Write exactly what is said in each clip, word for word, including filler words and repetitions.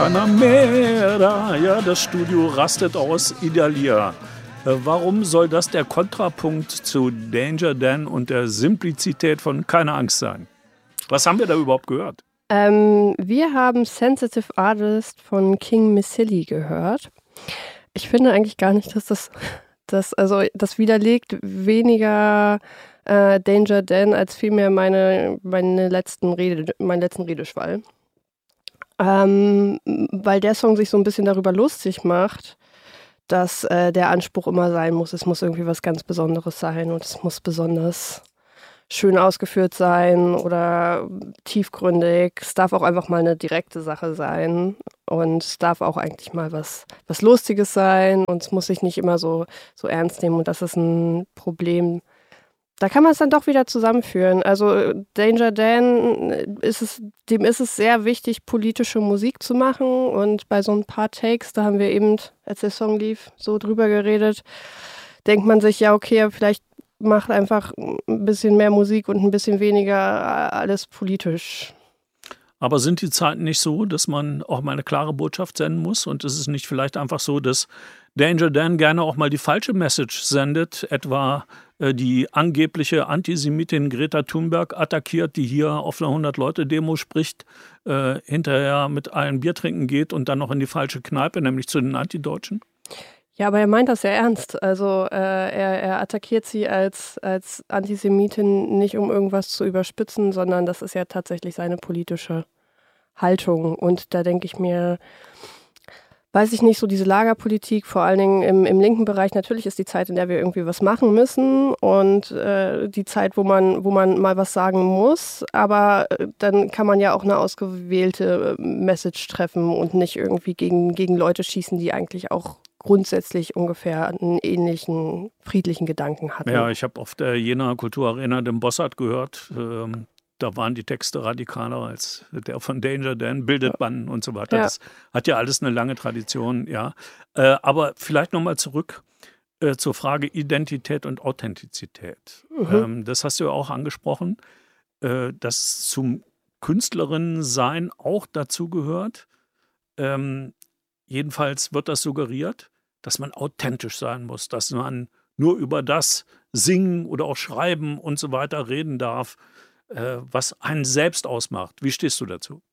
Panamera, ja, das Studio rastet aus, Idalia. Äh, warum soll das der Kontrapunkt zu Danger Dan und der Simplizität von Keine Angst sein? Was haben wir da überhaupt gehört? Ähm, wir haben Sensitive Artist von King Missili gehört. Ich finde eigentlich gar nicht, dass das, das also das widerlegt weniger äh, Danger Dan als vielmehr meine, meine letzten Rede, meinen letzten Redeschwall. Ähm, weil der Song sich so ein bisschen darüber lustig macht, dass äh, der Anspruch immer sein muss, es muss irgendwie was ganz Besonderes sein und es muss besonders schön ausgeführt sein oder tiefgründig. Es darf auch einfach mal eine direkte Sache sein und es darf auch eigentlich mal was, was Lustiges sein und es muss sich nicht immer so, so ernst nehmen und das ist ein Problem. Da kann man es dann doch wieder zusammenführen. Also Danger Dan, ist es, dem ist es sehr wichtig, politische Musik zu machen und bei so ein paar Takes, da haben wir eben, als der Song lief, so drüber geredet, denkt man sich, ja okay, vielleicht macht einfach ein bisschen mehr Musik und ein bisschen weniger alles politisch. Aber sind die Zeiten nicht so, dass man auch mal eine klare Botschaft senden muss? Und ist es nicht vielleicht einfach so, dass Danger Dan gerne auch mal die falsche Message sendet, etwa äh, die angebliche Antisemitin Greta Thunberg attackiert, die hier auf einer hundert-Leute-Demo spricht, äh, hinterher mit allen Bier trinken geht und dann noch in die falsche Kneipe, nämlich zu den Antideutschen? Ja, aber er meint das sehr ernst. Also äh, er, er attackiert sie als, als Antisemitin nicht, um irgendwas zu überspitzen, sondern das ist ja tatsächlich seine politische Haltung. Und da denke ich mir, weiß ich nicht, so diese Lagerpolitik, vor allen Dingen im, im linken Bereich, natürlich ist die Zeit, in der wir irgendwie was machen müssen und äh, die Zeit, wo man, wo man mal was sagen muss, aber äh, dann kann man ja auch eine ausgewählte äh, Message treffen und nicht irgendwie gegen, gegen Leute schießen, die eigentlich auch grundsätzlich ungefähr einen ähnlichen friedlichen Gedanken hatten. Ja, ich habe auf der Jenaer Kulturarena den Bossart gehört. Ähm, da waren die Texte radikaler als der von Danger Dan, bildet Banden und so weiter. Ja. Das hat ja alles eine lange Tradition, ja. Äh, aber vielleicht nochmal zurück äh, zur Frage Identität und Authentizität. Mhm. Ähm, das hast du ja auch angesprochen, äh, dass zum Künstlerinnensein auch dazu gehört. Ähm, jedenfalls wird das suggeriert, dass man authentisch sein muss, dass man nur über das singen oder auch schreiben und so weiter reden darf, äh, was einen selbst ausmacht. Wie stehst du dazu?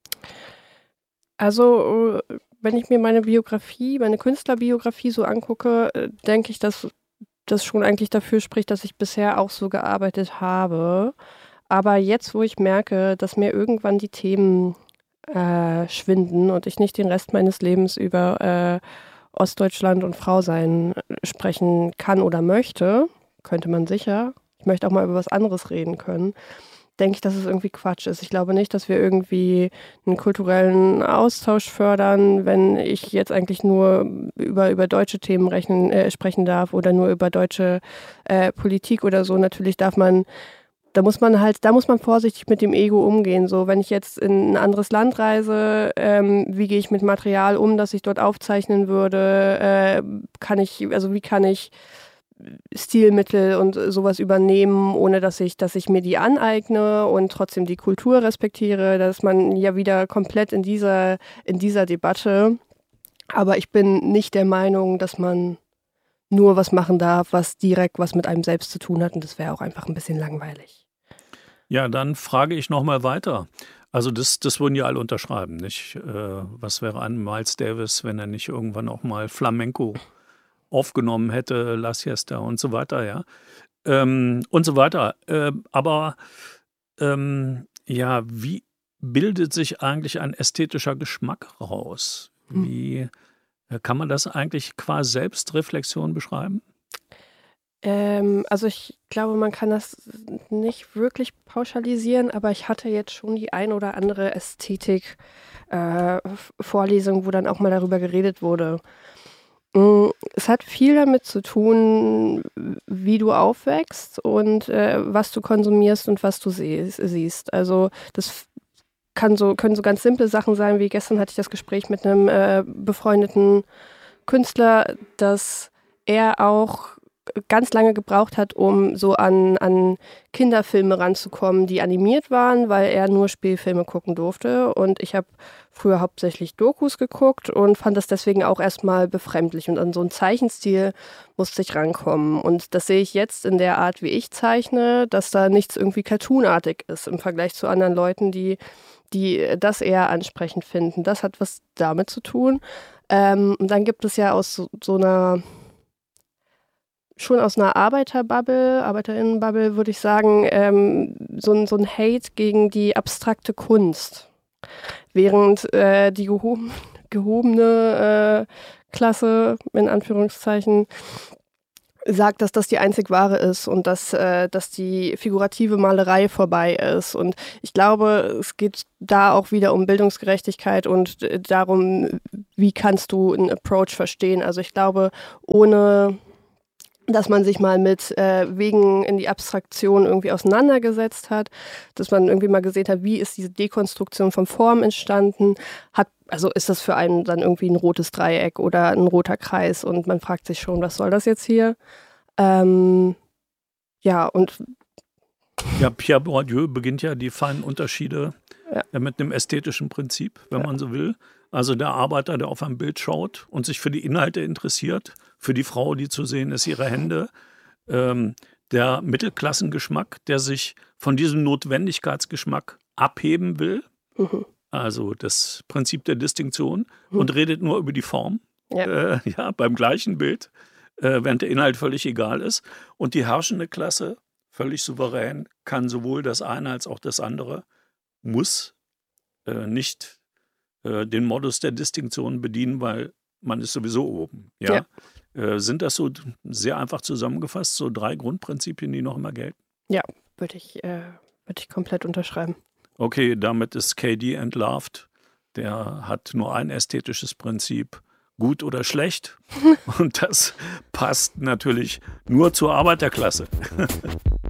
Also, äh, wenn ich mir meine Biografie, meine Künstlerbiografie so angucke, äh, denke ich, dass das schon eigentlich dafür spricht, dass ich bisher auch so gearbeitet habe. Aber jetzt, wo ich merke, dass mir irgendwann die Themen äh, schwinden und ich nicht den Rest meines Lebens über äh, Ostdeutschland und Frausein sprechen kann oder möchte, könnte man sicher. Ich möchte auch mal über was anderes reden können. Denke ich, dass es irgendwie Quatsch ist. Ich glaube nicht, dass wir irgendwie einen kulturellen Austausch fördern, wenn ich jetzt eigentlich nur über, über deutsche Themen rechnen, äh, sprechen darf oder nur über deutsche äh, Politik oder so. Natürlich darf man, da muss man halt, da muss man vorsichtig mit dem Ego umgehen. So, wenn ich jetzt in ein anderes Land reise, ähm, wie gehe ich mit Material um, das ich dort aufzeichnen würde? Äh, kann ich, also wie kann ich Stilmittel und sowas übernehmen, ohne dass ich, dass ich mir die aneigne und trotzdem die Kultur respektiere, dass man ja wieder komplett in dieser, in dieser Debatte. Aber ich bin nicht der Meinung, dass man nur was machen darf, was direkt was mit einem selbst zu tun hat und das wäre auch einfach ein bisschen langweilig. Ja, dann frage ich nochmal weiter. Also das, das würden ja alle unterschreiben, nicht? Äh, was wäre ein Miles Davis, wenn er nicht irgendwann auch mal Flamenco aufgenommen hätte, La Siesta und so weiter, ja. Ähm, und so weiter. Äh, aber ähm, ja, wie bildet sich eigentlich ein ästhetischer Geschmack raus? Wie äh, kann man das eigentlich qua Selbstreflexion beschreiben? Ähm, also ich glaube, man kann das nicht wirklich pauschalisieren, aber ich hatte jetzt schon die ein oder andere Ästhetik-Vorlesung, äh, wo dann auch mal darüber geredet wurde. Es hat viel damit zu tun, wie du aufwächst und äh, was du konsumierst und was du siehst. Also das kann so, können so ganz simple Sachen sein, wie gestern hatte ich das Gespräch mit einem äh, befreundeten Künstler, dass er auch ganz lange gebraucht hat, um so an, an Kinderfilme ranzukommen, die animiert waren, weil er nur Spielfilme gucken durfte. Und ich habe früher hauptsächlich Dokus geguckt und fand das deswegen auch erstmal befremdlich. Und an so einen Zeichenstil musste ich rankommen. Und das sehe ich jetzt in der Art, wie ich zeichne, dass da nichts irgendwie cartoonartig ist im Vergleich zu anderen Leuten, die, die das eher ansprechend finden. Das hat was damit zu tun. Ähm, und dann gibt es ja aus so, so einer, schon aus einer Arbeiterbubble, Arbeiterinnenbubble, würde ich sagen, ähm, so, ein, so ein Hate gegen die abstrakte Kunst. Während äh, die gehoben, gehobene äh, Klasse, in Anführungszeichen, sagt, dass das die einzig wahre ist und dass, äh, dass die figurative Malerei vorbei ist. Und ich glaube, es geht da auch wieder um Bildungsgerechtigkeit und äh, darum, wie kannst du einen Approach verstehen. Also ich glaube, ohne dass man sich mal mit äh, Wegen in die Abstraktion irgendwie auseinandergesetzt hat, dass man irgendwie mal gesehen hat, wie ist diese Dekonstruktion von Form entstanden, hat, also ist das für einen dann irgendwie ein rotes Dreieck oder ein roter Kreis und man fragt sich schon, was soll das jetzt hier? Ähm, ja, und Ja, Pierre Bourdieu beginnt ja die feinen Unterschiede Ja. äh, mit einem ästhetischen Prinzip, wenn Ja. man so will. Also der Arbeiter, der auf ein Bild schaut und sich für die Inhalte interessiert, für die Frau, die zu sehen ist, ihre Hände. Ähm, der Mittelklassengeschmack, der sich von diesem Notwendigkeitsgeschmack abheben will, mhm. also das Prinzip der Distinktion, Mhm. und redet nur über die Form, Ja. äh, ja, beim gleichen Bild, äh, während der Inhalt völlig egal ist. Und die herrschende Klasse, völlig souverän, kann sowohl das eine als auch das andere, muss äh, nicht äh, den Modus der Distinktion bedienen, weil man ist sowieso oben. Ja? Ja. Äh, sind das so sehr einfach zusammengefasst, so drei Grundprinzipien, die noch immer gelten? Würde ich, äh, würde ich komplett unterschreiben. Okay, damit ist K D entlarvt. Der hat nur ein ästhetisches Prinzip, gut oder schlecht. Und das passt natürlich nur zur Arbeiterklasse.